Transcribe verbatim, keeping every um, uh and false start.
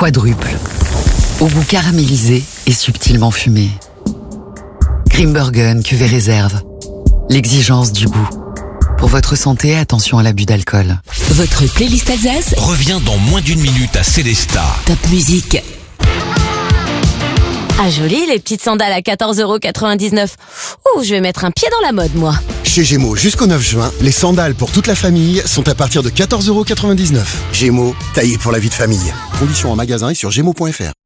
quadruple, au goût caramélisé et subtilement fumé. Grimbergen cuvée réserve, l'exigence du goût. Pour votre santé, attention à l'abus d'alcool. Votre playlist Alsace revient dans moins d'une minute à Célestat. Top musique. Ah joli, les petites sandales à quatorze euros quatre-vingt-dix-neuf. Ouh, je vais mettre un pied dans la mode, moi. Chez Gémeaux, jusqu'au neuf juin, les sandales pour toute la famille sont à partir de quatorze euros quatre-vingt-dix-neuf. Gémeaux, taillé pour la vie de famille. Conditions en magasin et sur gémeaux point f r.